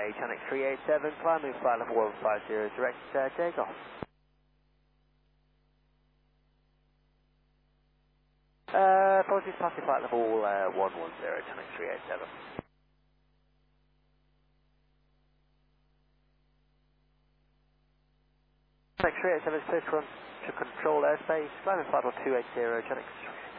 Channel 387, climbing flight level 150, direct takeoff. Apologies, passing flight level 110, Channel 387. Channel 387 is clear to control airspace, climbing flight level 280, Channel